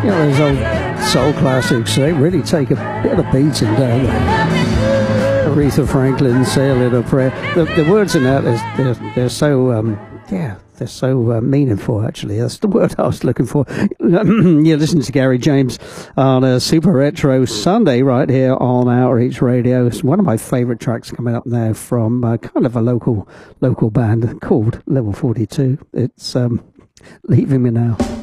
those old soul classics, they really take a bit of a beating, don't they? Aretha Franklin, Say a Little Prayer. The words in that, they're so, they're so meaningful, actually. That's the word I was looking for. You're listening to Gary James on a Super Retro Sunday right here on Outreach Radio. It's one of my favourite tracks coming up now from kind of a local band called Level 42. It's Leaving Me Now.